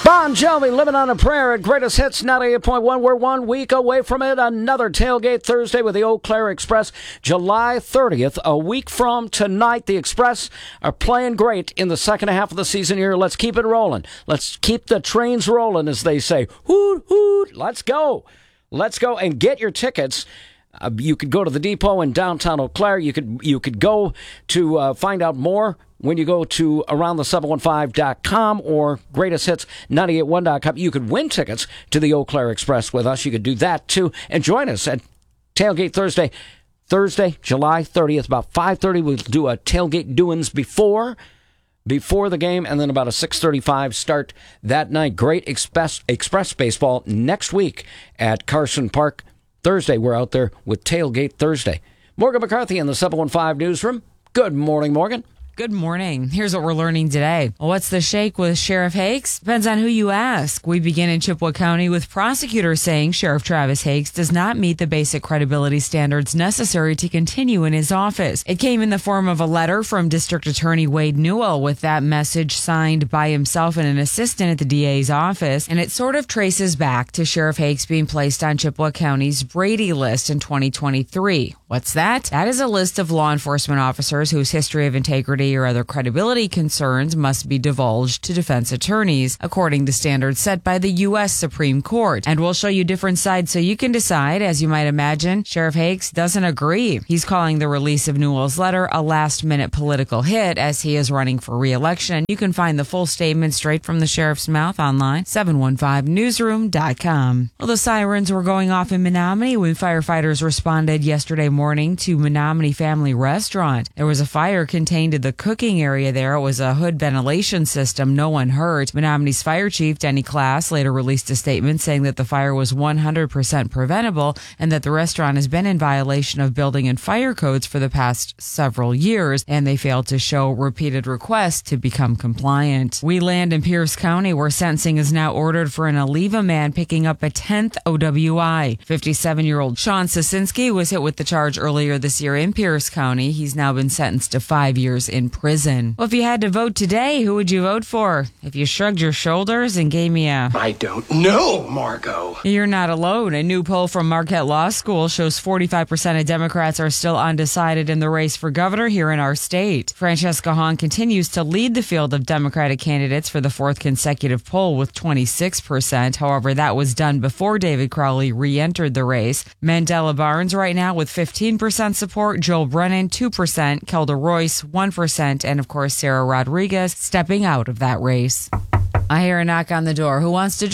Bon Jovi, Living on a Prayer at Greatest Hits 98.1. We're 1 week away from it. Another Tailgate Thursday with the Eau Claire Express. July 30th, a week from tonight. The Express are playing great in the second half of the season here. Let's keep it rolling. Let's keep the trains rolling, as they say. Hoot, hoot. Let's go. Let's go and get your tickets. You could go to the depot in downtown Eau Claire. You could go to find out more when you go to aroundthe715.com or greatesthits981.com. You could win tickets to the Eau Claire Express with us. You could do that, too. And join us at Tailgate Thursday, July 30th, about 5:30. We'll do a tailgate doings before the game, and then about a 6:35 start that night. Great Express baseball next week at Carson Park. Thursday, we're out there with Tailgate Thursday. Morgan McCarthy in the 715 Newsroom. Good morning, Morgan. Good morning. Here's what we're learning today. What's the shake with Sheriff Hakes? Depends on who you ask. We begin in Chippewa County with prosecutors saying Sheriff Travis Hakes does not meet the basic credibility standards necessary to continue in his office. It came in the form of a letter from District Attorney Wade Newell, with that message signed by himself and an assistant at the DA's office, and it sort of traces back to Sheriff Hakes being placed on Chippewa County's Brady list in 2023. What's that? That is a list of law enforcement officers whose history of integrity or other credibility concerns must be divulged to defense attorneys, according to standards set by the U.S. Supreme Court. And we'll show you different sides so you can decide. As you might imagine, Sheriff Hakes doesn't agree. He's calling the release of Newell's letter a last-minute political hit as he is running for re-election. You can find the full statement straight from the sheriff's mouth online, 715newsroom.com. Well, the sirens were going off in Menominee when firefighters responded yesterday morning to Menominee Family Restaurant. There was a fire contained in the cooking area there. It was a hood ventilation system. No one hurt. Menominee's fire chief, Denny Class, later released a statement saying that the fire was 100% preventable and that the restaurant has been in violation of building and fire codes for the past several years, and they failed to show repeated requests to become compliant. We land in Pierce County, where sentencing is now ordered for an Aliva man picking up a 10th OWI. 57-year-old Sean Sosinski was hit with the charge earlier this year in Pierce County. He's now been sentenced to 5 years in prison. Well, if you had to vote today, who would you vote for? If you shrugged your shoulders and gave me I don't know, Margot. You're not alone. A new poll from Marquette Law School shows 45% of Democrats are still undecided in the race for governor here in our state. Francesca Hahn continues to lead the field of Democratic candidates for the fourth consecutive poll with 26%. However, that was done before David Crowley re-entered the race. Mandela Barnes right now with 15% support, Joel Brennan 2%, Kelda Royce 1%, and of course Sarah Rodriguez stepping out of that race. I hear a knock on the door. Who wants to join?